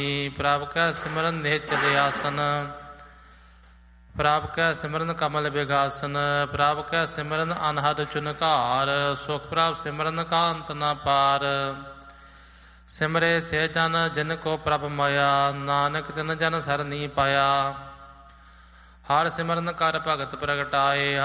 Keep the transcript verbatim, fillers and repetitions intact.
ਪ੍ਰਭ ਕੈ ਸਿਮਰਨ ਨਿਹਚਲ ਆਸਨ, ਪ੍ਰਭ ਕੈ ਸਿਮਰਨ ਕਮਲ ਬਿਗਾਸਨ, ਪ੍ਰਭ ਕੈ ਸਿਮਰਨ ਅਨਹਦ ਚੁਨਕਾਰ, ਸੁਖ ਪ੍ਰਭ ਸਿਮਰਨ ਕਾ ਅੰਤ ਨ ਪਾਰ। ਸਿਮਰੇ ਸੇ ਜਨ ਜਿਨ ਕੋ ਪ੍ਰਭ ਮਾਇਆ, ਨਾਨਕ ਤਿਨ ਜਨ ਸਰਨੀ ਪਾਇਆ। ਹਰ ਸਿਮਰਨ ਕਰ ਭਗਤ ਪ੍ਰਗਟਾਏ।